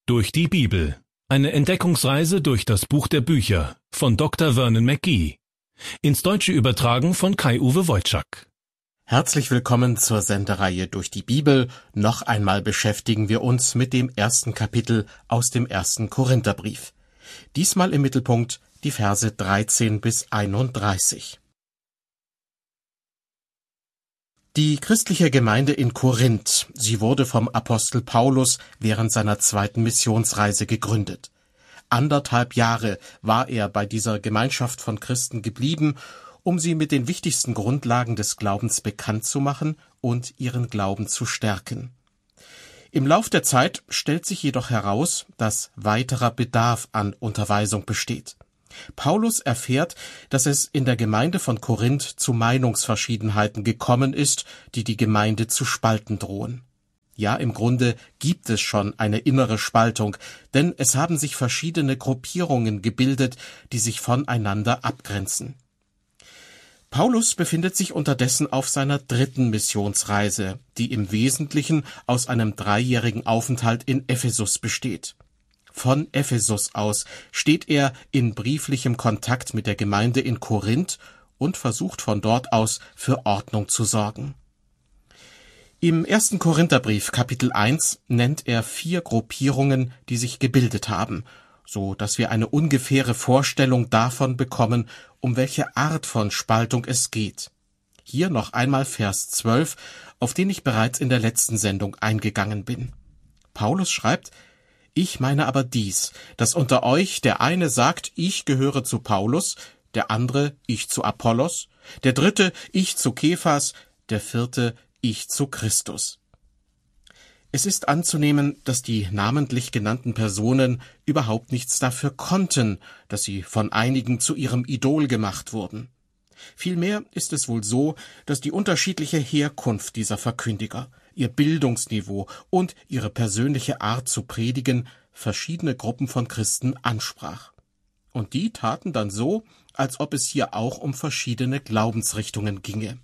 Durch die Bibel. Eine Entdeckungsreise durch das Buch der Bücher von Dr. Vernon McGee. Ins Deutsche übertragen von Kai-Uwe Wojczak. Herzlich willkommen zur Sendereihe Durch die Bibel. Noch einmal beschäftigen wir uns mit dem ersten Kapitel aus dem 1. Korintherbrief. Diesmal im Mittelpunkt die Verse 13 bis 31. Die christliche Gemeinde in Korinth, sie wurde vom Apostel Paulus während seiner 2. Missionsreise gegründet. 1,5 Jahre war er bei dieser Gemeinschaft von Christen geblieben, um sie mit den wichtigsten Grundlagen des Glaubens bekannt zu machen und ihren Glauben zu stärken. Im Lauf der Zeit stellt sich jedoch heraus, dass weiterer Bedarf an Unterweisung besteht. Paulus erfährt, dass es in der Gemeinde von Korinth zu Meinungsverschiedenheiten gekommen ist, die die Gemeinde zu spalten drohen. Ja, im Grunde gibt es schon eine innere Spaltung, denn es haben sich verschiedene Gruppierungen gebildet, die sich voneinander abgrenzen. Paulus befindet sich unterdessen auf seiner 3. Missionsreise, die im Wesentlichen aus einem 3-jährigen Aufenthalt in Ephesus besteht. Von Ephesus aus steht er in brieflichem Kontakt mit der Gemeinde in Korinth und versucht von dort aus für Ordnung zu sorgen. Im 1. Korintherbrief Kapitel 1 nennt er 4 Gruppierungen, die sich gebildet haben, so dass wir eine ungefähre Vorstellung davon bekommen, um welche Art von Spaltung es geht. Hier noch einmal Vers 12, auf den ich bereits in der letzten Sendung eingegangen bin. Paulus schreibt: Ich meine aber dies, dass unter euch der eine sagt, ich gehöre zu Paulus, der andere, ich zu Apollos, der dritte, ich zu Kephas, der vierte, ich zu Christus. Es ist anzunehmen, dass die namentlich genannten Personen überhaupt nichts dafür konnten, dass sie von einigen zu ihrem Idol gemacht wurden. Vielmehr ist es wohl so, dass die unterschiedliche Herkunft dieser Verkündiger, ihr Bildungsniveau und ihre persönliche Art zu predigen verschiedene Gruppen von Christen ansprach. Und die taten dann so, als ob es hier auch um verschiedene Glaubensrichtungen ginge.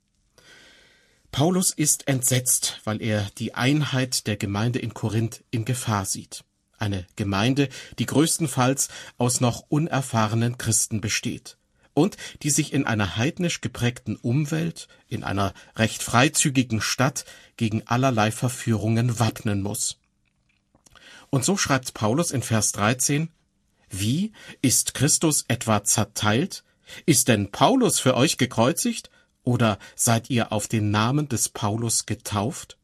Paulus ist entsetzt, weil er die Einheit der Gemeinde in Korinth in Gefahr sieht. Eine Gemeinde, die größtenteils aus noch unerfahrenen Christen besteht und die sich in einer heidnisch geprägten Umwelt, in einer recht freizügigen Stadt gegen allerlei Verführungen wappnen muss. Und so schreibt Paulus in Vers 13: Wie? Ist Christus etwa zerteilt? Ist denn Paulus für euch gekreuzigt? Oder seid ihr auf den Namen des Paulus getauft?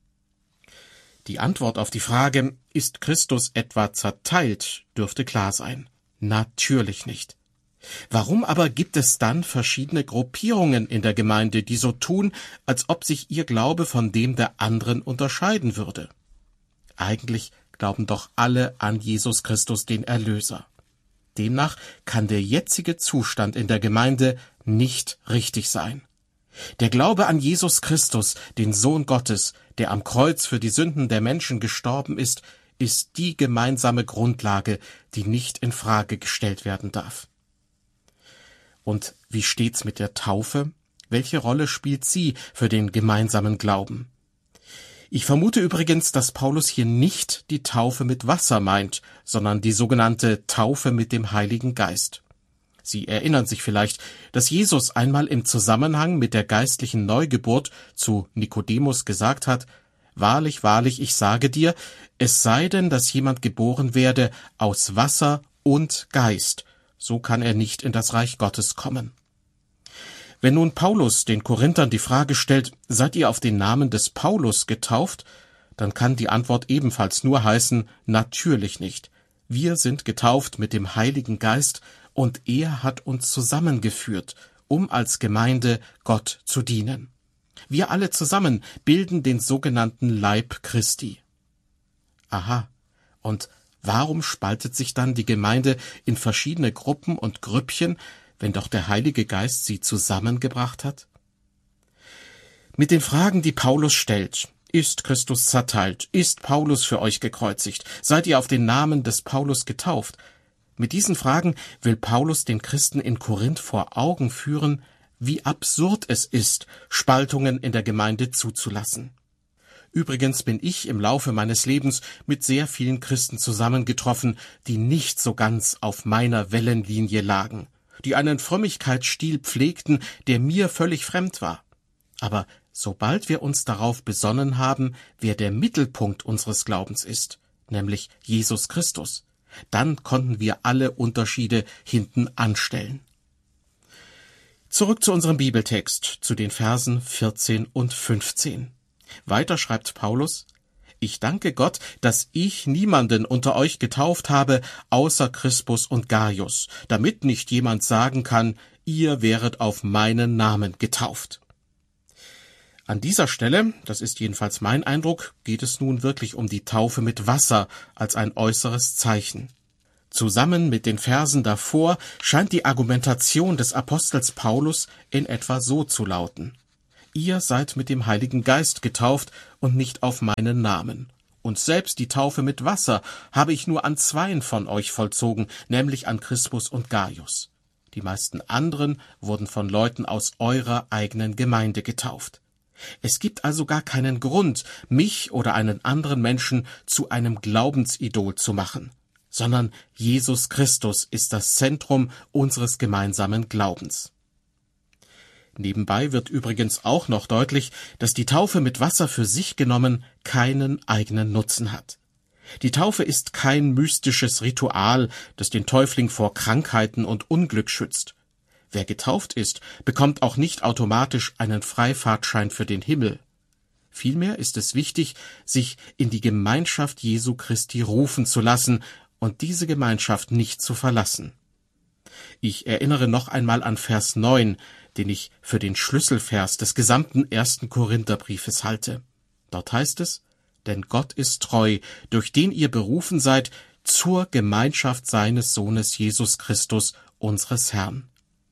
Die Antwort auf die Frage, ist Christus etwa zerteilt, dürfte klar sein. Natürlich nicht. Warum aber gibt es dann verschiedene Gruppierungen in der Gemeinde, die so tun, als ob sich ihr Glaube von dem der anderen unterscheiden würde? Eigentlich glauben doch alle an Jesus Christus, den Erlöser. Demnach kann der jetzige Zustand in der Gemeinde nicht richtig sein. Der Glaube an Jesus Christus, den Sohn Gottes, der am Kreuz für die Sünden der Menschen gestorben ist die gemeinsame Grundlage, die nicht in Frage gestellt werden darf. Und wie steht's mit der Taufe? Welche Rolle spielt sie für den gemeinsamen Glauben? Ich vermute übrigens, dass Paulus hier nicht die Taufe mit Wasser meint, sondern die sogenannte Taufe mit dem Heiligen Geist. Sie erinnern sich vielleicht, dass Jesus einmal im Zusammenhang mit der geistlichen Neugeburt zu Nikodemus gesagt hat: Wahrlich, wahrlich, ich sage dir, es sei denn, dass jemand geboren werde aus Wasser und Geist, so kann er nicht in das Reich Gottes kommen. Wenn nun Paulus den Korinthern die Frage stellt, seid ihr auf den Namen des Paulus getauft, dann kann die Antwort ebenfalls nur heißen, natürlich nicht. Wir sind getauft mit dem Heiligen Geist, und er hat uns zusammengeführt, um als Gemeinde Gott zu dienen. Wir alle zusammen bilden den sogenannten Leib Christi. Aha, und warum spaltet sich dann die Gemeinde in verschiedene Gruppen und Grüppchen, wenn doch der Heilige Geist sie zusammengebracht hat? Mit den Fragen, die Paulus stellt, ist Christus zerteilt? Ist Paulus für euch gekreuzigt? Seid ihr auf den Namen des Paulus getauft? Mit diesen Fragen will Paulus den Christen in Korinth vor Augen führen, wie absurd es ist, Spaltungen in der Gemeinde zuzulassen. Übrigens bin ich im Laufe meines Lebens mit sehr vielen Christen zusammengetroffen, die nicht so ganz auf meiner Wellenlinie lagen, die einen Frömmigkeitsstil pflegten, der mir völlig fremd war. Aber sobald wir uns darauf besonnen haben, wer der Mittelpunkt unseres Glaubens ist, nämlich Jesus Christus, dann konnten wir alle Unterschiede hinten anstellen. Zurück zu unserem Bibeltext, zu den Versen 14 und 15. Weiter schreibt Paulus: Ich danke Gott, dass ich niemanden unter euch getauft habe, außer Crispus und Gaius, damit nicht jemand sagen kann, ihr wäret auf meinen Namen getauft. An dieser Stelle, das ist jedenfalls mein Eindruck, geht es nun wirklich um die Taufe mit Wasser als ein äußeres Zeichen. Zusammen mit den Versen davor scheint die Argumentation des Apostels Paulus in etwa so zu lauten: Ihr seid mit dem Heiligen Geist getauft und nicht auf meinen Namen. Und selbst die Taufe mit Wasser habe ich nur an 2 von euch vollzogen, nämlich an Crispus und Gaius. Die meisten anderen wurden von Leuten aus eurer eigenen Gemeinde getauft. Es gibt also gar keinen Grund, mich oder einen anderen Menschen zu einem Glaubensidol zu machen, sondern Jesus Christus ist das Zentrum unseres gemeinsamen Glaubens. Nebenbei wird übrigens auch noch deutlich, dass die Taufe mit Wasser für sich genommen keinen eigenen Nutzen hat. Die Taufe ist kein mystisches Ritual, das den Täufling vor Krankheiten und Unglück schützt. Wer getauft ist, bekommt auch nicht automatisch einen Freifahrtschein für den Himmel. Vielmehr ist es wichtig, sich in die Gemeinschaft Jesu Christi rufen zu lassen und diese Gemeinschaft nicht zu verlassen. Ich erinnere noch einmal an Vers 9, den ich für den Schlüsselvers des gesamten 1. Korintherbriefes halte. Dort heißt es: Denn Gott ist treu, durch den ihr berufen seid, zur Gemeinschaft seines Sohnes Jesus Christus, unseres Herrn.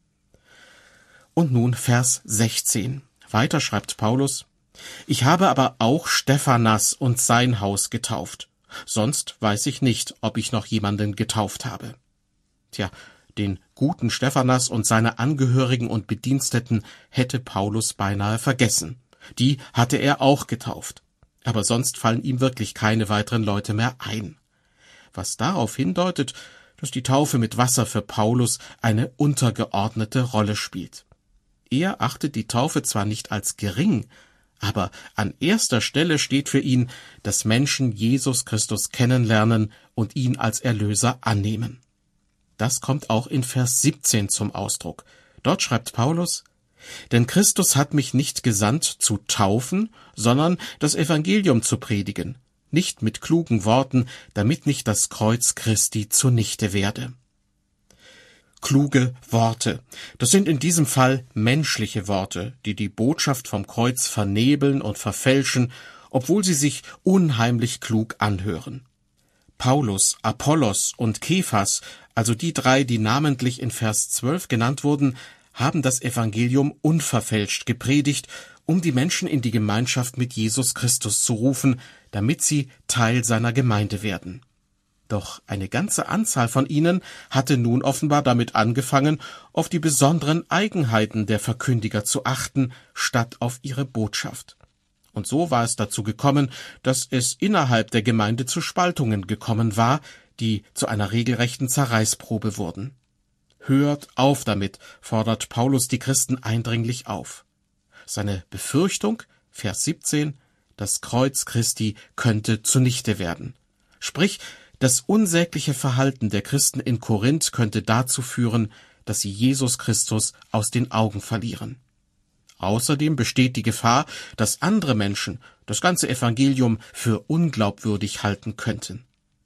Und nun Vers 16. Weiter schreibt Paulus: Ich habe aber auch Stephanas und sein Haus getauft. Sonst weiß ich nicht, ob ich noch jemanden getauft habe. Tja, den guten Stephanas und seine Angehörigen und Bediensteten hätte Paulus beinahe vergessen. Die hatte er auch getauft. Aber sonst fallen ihm wirklich keine weiteren Leute mehr ein. Was darauf hindeutet, dass die Taufe mit Wasser für Paulus eine untergeordnete Rolle spielt. Er achtet die Taufe zwar nicht als gering, aber an erster Stelle steht für ihn, dass Menschen Jesus Christus kennenlernen und ihn als Erlöser annehmen. Das kommt auch in Vers 17 zum Ausdruck. Dort schreibt Paulus: Denn Christus hat mich nicht gesandt, zu taufen, sondern das Evangelium zu predigen, nicht mit klugen Worten, damit nicht das Kreuz Christi zunichte werde. Kluge Worte. Das sind in diesem Fall menschliche Worte, die die Botschaft vom Kreuz vernebeln und verfälschen, obwohl sie sich unheimlich klug anhören. Paulus, Apollos und Kephas, also die 3, die namentlich in Vers 12 genannt wurden, haben das Evangelium unverfälscht gepredigt, um die Menschen in die Gemeinschaft mit Jesus Christus zu rufen, damit sie Teil seiner Gemeinde werden. Doch eine ganze Anzahl von ihnen hatte nun offenbar damit angefangen, auf die besonderen Eigenheiten der Verkündiger zu achten, statt auf ihre Botschaft. Und so war es dazu gekommen, dass es innerhalb der Gemeinde zu Spaltungen gekommen war, die zu einer regelrechten Zerreißprobe wurden. Hört auf damit, fordert Paulus die Christen eindringlich auf. Seine Befürchtung, Vers 17, das Kreuz Christi könnte zunichte werden. Sprich, das unsägliche Verhalten der Christen in Korinth könnte dazu führen, dass sie Jesus Christus aus den Augen verlieren. Außerdem besteht die Gefahr, dass andere Menschen das ganze Evangelium für unglaubwürdig halten könnten.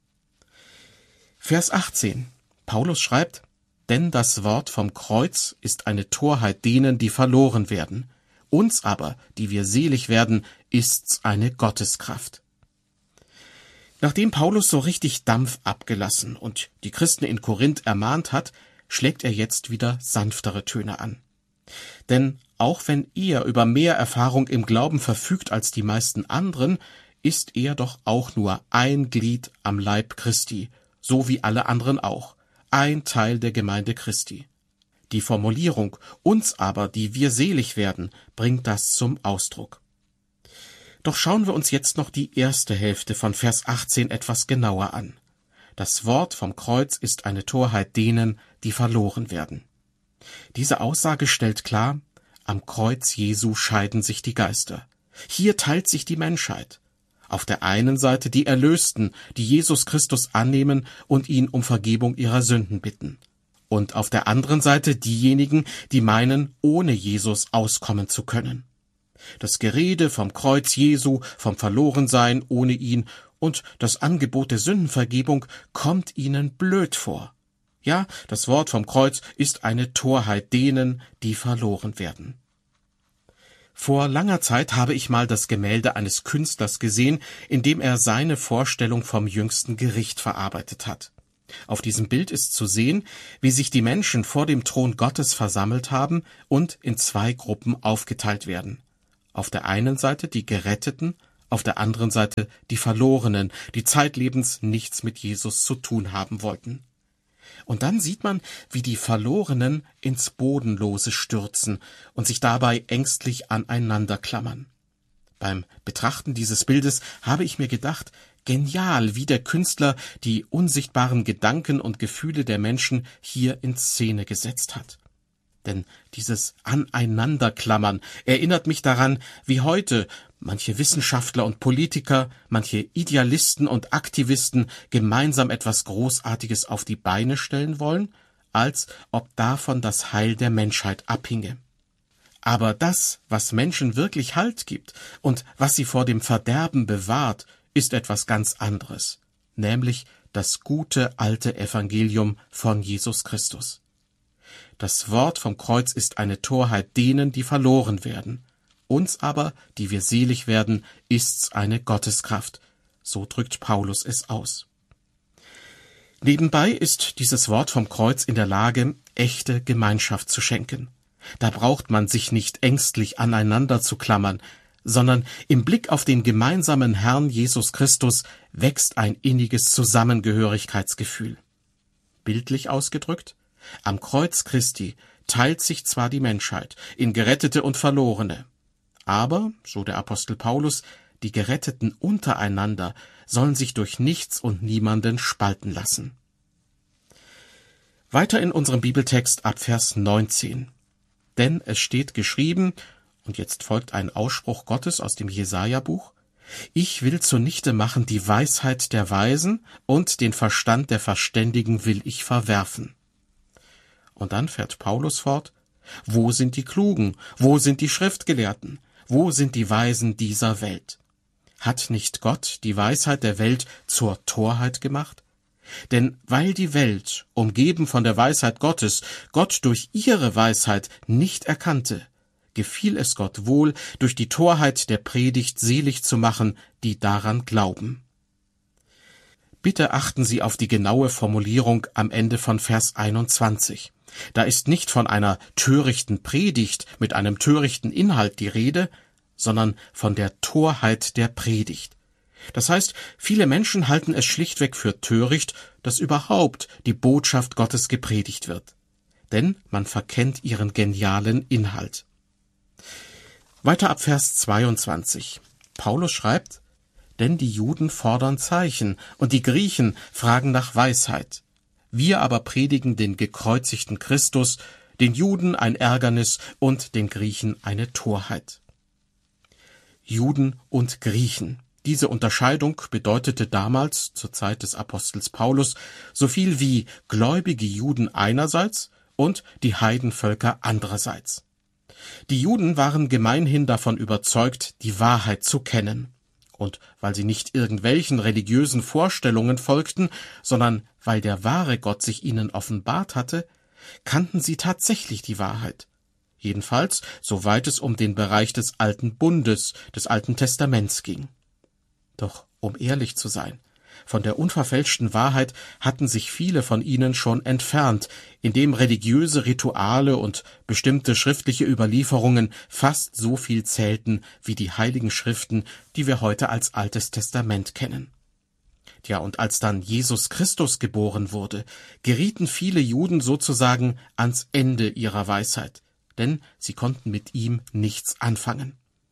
Vers 18. Paulus schreibt: Denn das Wort vom Kreuz ist eine Torheit denen, die verloren werden. Uns aber, die wir selig werden, ist's eine Gotteskraft. Nachdem Paulus so richtig Dampf abgelassen und die Christen in Korinth ermahnt hat, schlägt er jetzt wieder sanftere Töne an. Denn auch wenn er über mehr Erfahrung im Glauben verfügt als die meisten anderen, ist er doch auch nur ein Glied am Leib Christi, so wie alle anderen auch, ein Teil der Gemeinde Christi. Die Formulierung »uns aber, die wir selig werden«, bringt das zum Ausdruck. Doch schauen wir uns jetzt noch die erste Hälfte von Vers 18 etwas genauer an. Das Wort vom Kreuz ist eine Torheit denen, die verloren werden. Diese Aussage stellt klar, am Kreuz Jesu scheiden sich die Geister. Hier teilt sich die Menschheit. Auf der einen Seite die Erlösten, die Jesus Christus annehmen und ihn um Vergebung ihrer Sünden bitten. Und auf der anderen Seite diejenigen, die meinen, ohne Jesus auskommen zu können. Das Gerede vom Kreuz Jesu, vom Verlorensein ohne ihn und das Angebot der Sündenvergebung kommt ihnen blöd vor. Ja, das Wort vom Kreuz ist eine Torheit denen, die verloren werden. Vor langer Zeit habe ich mal das Gemälde eines Künstlers gesehen, in dem er seine Vorstellung vom jüngsten Gericht verarbeitet hat. Auf diesem Bild ist zu sehen, wie sich die Menschen vor dem Thron Gottes versammelt haben und in zwei Gruppen aufgeteilt werden. Auf der einen Seite die Geretteten, auf der anderen Seite die Verlorenen, die zeitlebens nichts mit Jesus zu tun haben wollten. Und dann sieht man, wie die Verlorenen ins Bodenlose stürzen und sich dabei ängstlich aneinander klammern. Beim Betrachten dieses Bildes habe ich mir gedacht, genial, wie der Künstler die unsichtbaren Gedanken und Gefühle der Menschen hier in Szene gesetzt hat. Denn dieses Aneinanderklammern erinnert mich daran, wie heute manche Wissenschaftler und Politiker, manche Idealisten und Aktivisten gemeinsam etwas Großartiges auf die Beine stellen wollen, als ob davon das Heil der Menschheit abhinge. Aber das, was Menschen wirklich Halt gibt und was sie vor dem Verderben bewahrt, ist etwas ganz anderes, nämlich das gute alte Evangelium von Jesus Christus. Das Wort vom Kreuz ist eine Torheit denen, die verloren werden. Uns aber, die wir selig werden, ist's eine Gotteskraft. So drückt Paulus es aus. Nebenbei ist dieses Wort vom Kreuz in der Lage, echte Gemeinschaft zu schenken. Da braucht man sich nicht ängstlich aneinander zu klammern, sondern im Blick auf den gemeinsamen Herrn Jesus Christus wächst ein inniges Zusammengehörigkeitsgefühl. Bildlich ausgedrückt: Am Kreuz Christi teilt sich zwar die Menschheit in Gerettete und Verlorene, aber, so der Apostel Paulus, die Geretteten untereinander sollen sich durch nichts und niemanden spalten lassen. Weiter in unserem Bibeltext ab Vers 19. Denn es steht geschrieben, und jetzt folgt ein Ausspruch Gottes aus dem Jesaja-Buch: Ich will zunichte machen die Weisheit der Weisen und den Verstand der Verständigen will ich verwerfen. Und dann fährt Paulus fort: Wo sind die Klugen? Wo sind die Schriftgelehrten? Wo sind die Weisen dieser Welt? Hat nicht Gott die Weisheit der Welt zur Torheit gemacht? Denn weil die Welt, umgeben von der Weisheit Gottes, Gott durch ihre Weisheit nicht erkannte, gefiel es Gott wohl, durch die Torheit der Predigt selig zu machen, die daran glauben. Bitte achten Sie auf die genaue Formulierung am Ende von Vers 21. Da ist nicht von einer törichten Predigt mit einem törichten Inhalt die Rede, sondern von der Torheit der Predigt. Das heißt, viele Menschen halten es schlichtweg für töricht, dass überhaupt die Botschaft Gottes gepredigt wird. Denn man verkennt ihren genialen Inhalt. Weiter ab Vers 22. Paulus schreibt: Denn die Juden fordern Zeichen und die Griechen fragen nach Weisheit. Wir aber predigen den gekreuzigten Christus, den Juden ein Ärgernis und den Griechen eine Torheit. Juden und Griechen. Diese Unterscheidung bedeutete damals, zur Zeit des Apostels Paulus, so viel wie gläubige Juden einerseits und die Heidenvölker andererseits. Die Juden waren gemeinhin davon überzeugt, die Wahrheit zu kennen. Und weil sie nicht irgendwelchen religiösen Vorstellungen folgten, sondern weil der wahre Gott sich ihnen offenbart hatte, kannten sie tatsächlich die Wahrheit. Jedenfalls, soweit es um den Bereich des Alten Bundes, des Alten Testaments ging. Doch, um ehrlich zu sein, von der unverfälschten Wahrheit hatten sich viele von ihnen schon entfernt, indem religiöse Rituale und bestimmte schriftliche Überlieferungen fast so viel zählten wie die heiligen Schriften, die wir heute als Altes Testament kennen. Ja, und als dann Jesus Christus geboren wurde, gerieten viele Juden sozusagen ans Ende ihrer Weisheit, denn sie konnten mit ihm nichts anfangen.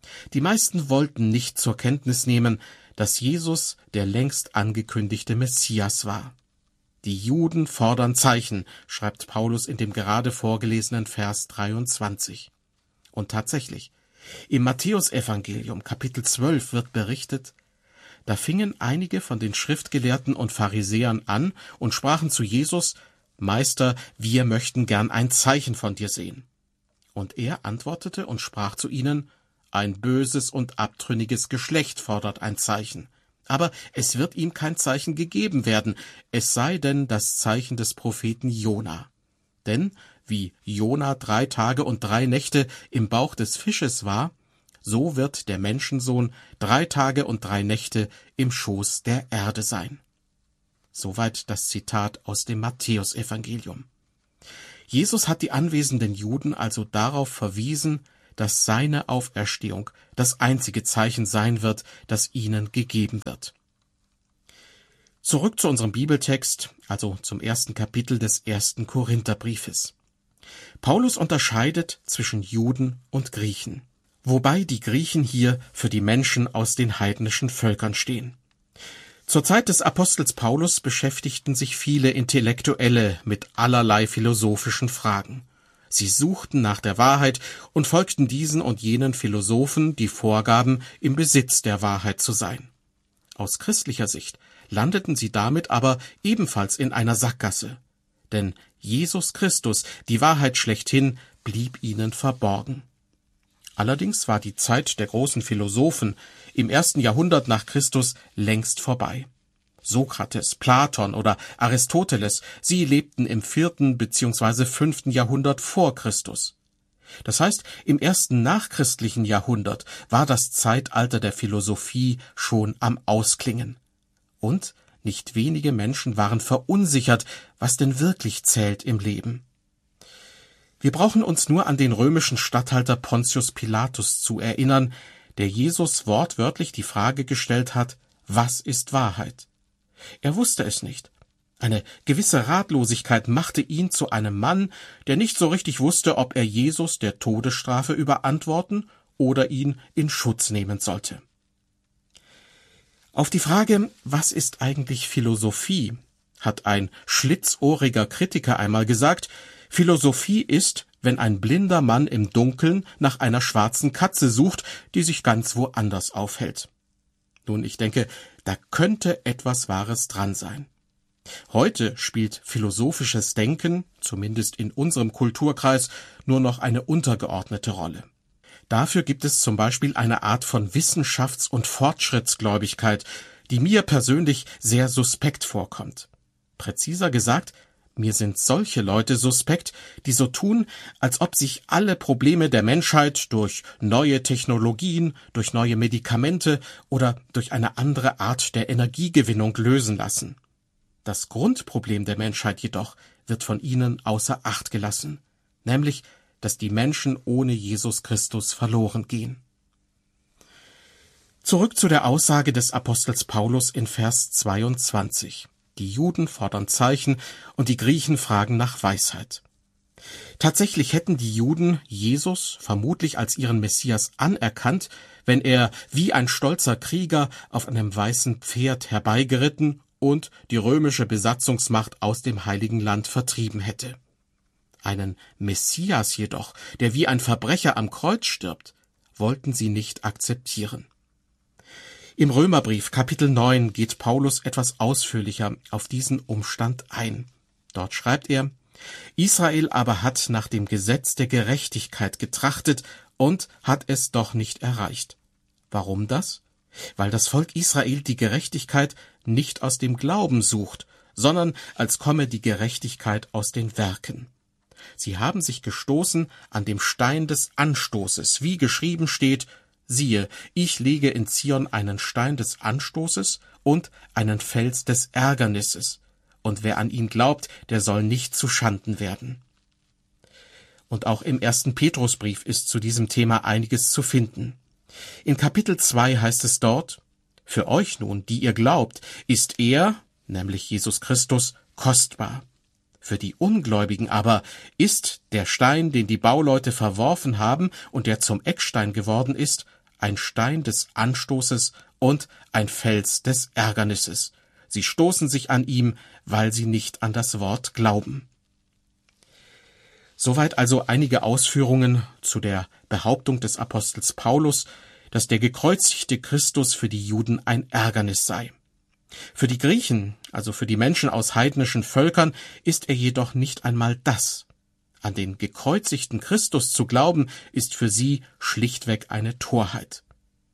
Die meisten wollten nicht zur Kenntnis nehmen, dass Jesus der längst angekündigte Messias war. Die Juden fordern Zeichen, schreibt Paulus in dem gerade vorgelesenen Vers 23. Und tatsächlich, im Matthäusevangelium Kapitel 12 wird berichtet, da fingen einige von den Schriftgelehrten und Pharisäern an und sprachen zu Jesus: Meister, wir möchten gern ein Zeichen von dir sehen. Und er antwortete und sprach zu ihnen: Ein böses und abtrünniges Geschlecht fordert ein Zeichen. Aber es wird ihm kein Zeichen gegeben werden, es sei denn das Zeichen des Propheten Jona. Denn wie Jona 3 Tage und 3 Nächte im Bauch des Fisches war, so wird der Menschensohn 3 Tage und 3 Nächte im Schoß der Erde sein. Soweit das Zitat aus dem Matthäusevangelium. Jesus hat die anwesenden Juden also darauf verwiesen, dass seine Auferstehung das einzige Zeichen sein wird, das ihnen gegeben wird. Zurück zu unserem Bibeltext, also zum 1. Kapitel des 1. Korintherbriefes. Paulus unterscheidet zwischen Juden und Griechen, wobei die Griechen hier für die Menschen aus den heidnischen Völkern stehen. Zur Zeit des Apostels Paulus beschäftigten sich viele Intellektuelle mit allerlei philosophischen Fragen. Sie suchten nach der Wahrheit und folgten diesen und jenen Philosophen, die vorgaben, im Besitz der Wahrheit zu sein. Aus christlicher Sicht landeten sie damit aber ebenfalls in einer Sackgasse. Denn Jesus Christus, die Wahrheit schlechthin, blieb ihnen verborgen. Allerdings war die Zeit der großen Philosophen im 1. Jahrhundert nach Christus längst vorbei. Sokrates, Platon oder Aristoteles, sie lebten im 4. bzw. 5. Jahrhundert vor Christus. Das heißt, im 1. nachchristlichen Jahrhundert war das Zeitalter der Philosophie schon am Ausklingen. Und nicht wenige Menschen waren verunsichert, was denn wirklich zählt im Leben. Wir brauchen uns nur an den römischen Statthalter Pontius Pilatus zu erinnern, der Jesus wortwörtlich die Frage gestellt hat: Was ist Wahrheit? Er wusste es nicht. Eine gewisse Ratlosigkeit machte ihn zu einem Mann, der nicht so richtig wusste, ob er Jesus der Todesstrafe überantworten oder ihn in Schutz nehmen sollte. Auf die Frage, was ist eigentlich Philosophie, hat ein schlitzohriger Kritiker einmal gesagt: Philosophie ist, wenn ein blinder Mann im Dunkeln nach einer schwarzen Katze sucht, die sich ganz woanders aufhält. Nun, ich denke, da könnte etwas Wahres dran sein. Heute spielt philosophisches Denken, zumindest in unserem Kulturkreis, nur noch eine untergeordnete Rolle. Dafür gibt es zum Beispiel eine Art von Wissenschafts- und Fortschrittsgläubigkeit, die mir persönlich sehr suspekt vorkommt. Präziser gesagt, mir sind solche Leute suspekt, die so tun, als ob sich alle Probleme der Menschheit durch neue Technologien, durch neue Medikamente oder durch eine andere Art der Energiegewinnung lösen lassen. Das Grundproblem der Menschheit jedoch wird von ihnen außer Acht gelassen, nämlich, dass die Menschen ohne Jesus Christus verloren gehen. Zurück zu der Aussage des Apostels Paulus in Vers 22. Die Juden fordern Zeichen und die Griechen fragen nach Weisheit. Tatsächlich hätten die Juden Jesus vermutlich als ihren Messias anerkannt, wenn er wie ein stolzer Krieger auf einem weißen Pferd herbeigeritten und die römische Besatzungsmacht aus dem Heiligen Land vertrieben hätte. Einen Messias jedoch, der wie ein Verbrecher am Kreuz stirbt, wollten sie nicht akzeptieren. Im Römerbrief Kapitel 9 geht Paulus etwas ausführlicher auf diesen Umstand ein. Dort schreibt er: Israel aber hat nach dem Gesetz der Gerechtigkeit getrachtet und hat es doch nicht erreicht. Warum das? Weil das Volk Israel die Gerechtigkeit nicht aus dem Glauben sucht, sondern als komme die Gerechtigkeit aus den Werken. Sie haben sich gestoßen an dem Stein des Anstoßes, wie geschrieben steht: Siehe, ich lege in Zion einen Stein des Anstoßes und einen Fels des Ärgernisses, und wer an ihn glaubt, der soll nicht zu Schanden werden. Und auch im 1. Petrusbrief ist zu diesem Thema einiges zu finden. In Kapitel 2 heißt es dort: Für euch nun, die ihr glaubt, ist er, nämlich Jesus Christus, kostbar. Für die Ungläubigen aber ist der Stein, den die Bauleute verworfen haben und der zum Eckstein geworden ist, ein Stein des Anstoßes und ein Fels des Ärgernisses. Sie stoßen sich an ihm, weil sie nicht an das Wort glauben. Soweit also einige Ausführungen zu der Behauptung des Apostels Paulus, dass der gekreuzigte Christus für die Juden ein Ärgernis sei. Für die Griechen, also für die Menschen aus heidnischen Völkern, ist er jedoch nicht einmal das. An den gekreuzigten Christus zu glauben, ist für sie schlichtweg eine Torheit.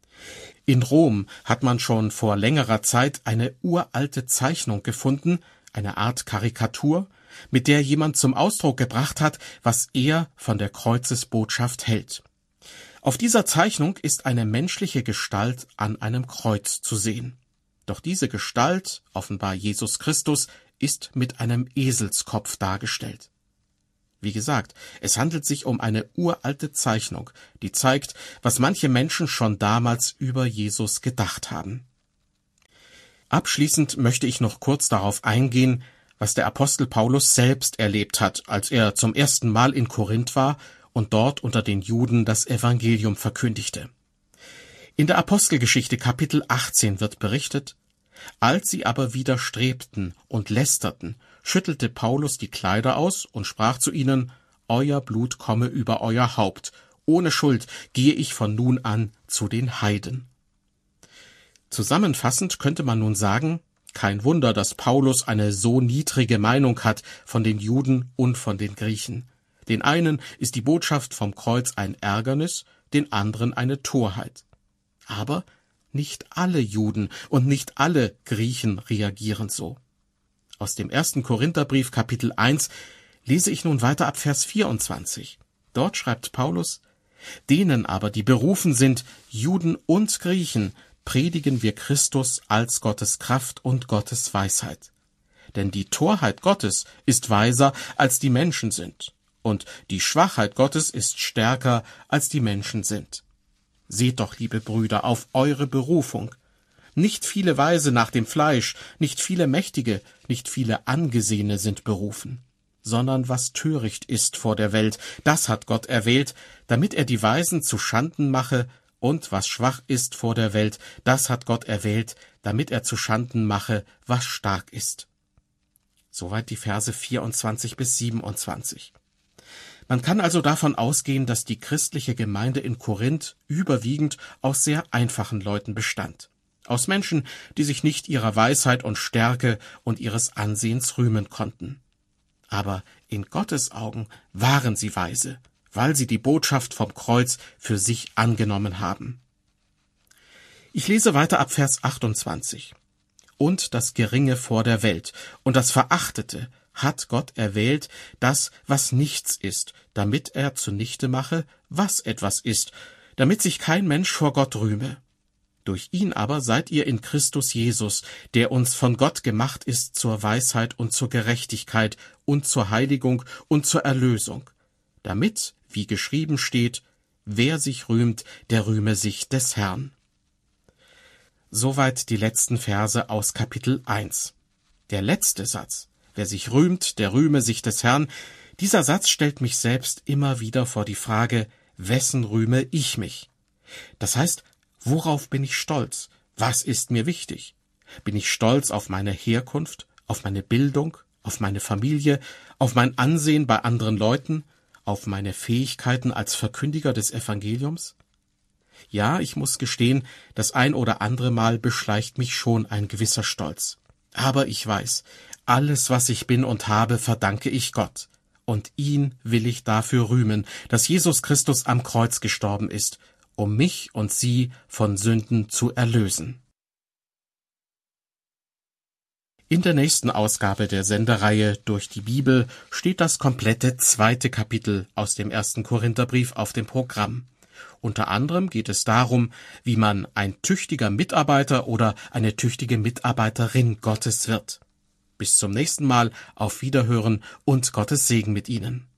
In Rom hat man schon vor längerer Zeit eine uralte Zeichnung gefunden, eine Art Karikatur, mit der jemand zum Ausdruck gebracht hat, was er von der Kreuzesbotschaft hält. Auf dieser Zeichnung ist eine menschliche Gestalt an einem Kreuz zu sehen. Doch diese Gestalt, offenbar Jesus Christus, ist mit einem Eselskopf dargestellt. Wie gesagt, es handelt sich um eine uralte Zeichnung, die zeigt, was manche Menschen schon damals über Jesus gedacht haben. Abschließend möchte ich noch kurz darauf eingehen, was der Apostel Paulus selbst erlebt hat, als er zum ersten Mal in Korinth war und dort unter den Juden das Evangelium verkündigte. In der Apostelgeschichte Kapitel 18 wird berichtet: Als sie aber widerstrebten und lästerten, schüttelte Paulus die Kleider aus und sprach zu ihnen: Euer Blut komme über euer Haupt. Ohne Schuld gehe ich von nun an zu den Heiden. Zusammenfassend könnte man nun sagen, kein Wunder, dass Paulus eine so niedrige Meinung hat von den Juden und von den Griechen. Den einen ist die Botschaft vom Kreuz ein Ärgernis, den anderen eine Torheit. Aber nicht alle Juden und nicht alle Griechen reagieren so. Aus dem 1. Korintherbrief Kapitel 1 lese ich nun weiter ab Vers 24. Dort schreibt Paulus: Denen aber, die berufen sind, Juden und Griechen, predigen wir Christus als Gottes Kraft und Gottes Weisheit. Denn die Torheit Gottes ist weiser, als die Menschen sind, und die Schwachheit Gottes ist stärker, als die Menschen sind. Seht doch, liebe Brüder, auf eure Berufung. Nicht viele Weise nach dem Fleisch, nicht viele Mächtige, nicht viele Angesehene sind berufen, sondern was töricht ist vor der Welt, das hat Gott erwählt, damit er die Weisen zu Schanden mache, und was schwach ist vor der Welt, das hat Gott erwählt, damit er zu Schanden mache, was stark ist. Soweit die Verse 24 bis 27. Man kann also davon ausgehen, dass die christliche Gemeinde in Korinth überwiegend aus sehr einfachen Leuten bestand. Aus Menschen, die sich nicht ihrer Weisheit und Stärke und ihres Ansehens rühmen konnten. Aber in Gottes Augen waren sie weise, weil sie die Botschaft vom Kreuz für sich angenommen haben. Ich lese weiter ab Vers 28. Und das Geringe vor der Welt und das Verachtete hat Gott erwählt, das, was nichts ist, damit er zunichte mache, was etwas ist, damit sich kein Mensch vor Gott rühme. Durch ihn aber seid ihr in Christus Jesus, der uns von Gott gemacht ist zur Weisheit und zur Gerechtigkeit und zur Heiligung und zur Erlösung, damit, wie geschrieben steht, wer sich rühmt, der rühme sich des Herrn. Soweit die letzten Verse aus Kapitel 1. Der letzte Satz, wer sich rühmt, der rühme sich des Herrn, dieser Satz stellt mich selbst immer wieder vor die Frage, wessen rühme ich mich? Das heißt, worauf bin ich stolz? Was ist mir wichtig? Bin ich stolz auf meine Herkunft, auf meine Bildung, auf meine Familie, auf mein Ansehen bei anderen Leuten, auf meine Fähigkeiten als Verkündiger des Evangeliums? Ja, ich muss gestehen, das ein oder andere Mal beschleicht mich schon ein gewisser Stolz. Aber ich weiß, alles, was ich bin und habe, verdanke ich Gott. Und ihn will ich dafür rühmen, dass Jesus Christus am Kreuz gestorben ist, um mich und sie von Sünden zu erlösen. In der nächsten Ausgabe der Sendereihe Durch die Bibel steht das komplette 2. Kapitel aus dem 1. Korintherbrief auf dem Programm. Unter anderem geht es darum, wie man ein tüchtiger Mitarbeiter oder eine tüchtige Mitarbeiterin Gottes wird. Bis zum nächsten Mal, auf Wiederhören und Gottes Segen mit Ihnen.